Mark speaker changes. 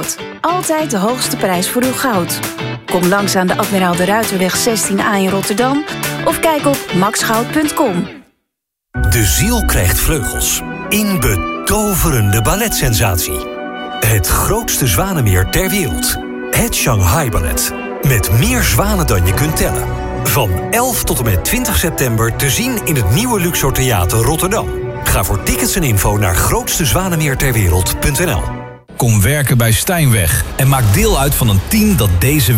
Speaker 1: Goud. Altijd de hoogste prijs voor uw goud. Kom langs aan de Admiraal de Ruiterweg 16A in Rotterdam of kijk op maxgoud.com.
Speaker 2: De ziel krijgt vleugels. In betoverende balletsensatie. Het grootste zwanenmeer ter wereld. Het Shanghai Ballet. Met meer zwanen dan je kunt tellen. Van 11 tot en met 20 september te zien in het nieuwe Luxor Theater Rotterdam. Ga voor tickets en info naar grootstezwanenmeerterwereld.nl.
Speaker 3: Kom werken bij Stijnweg en maak deel uit van een team dat deze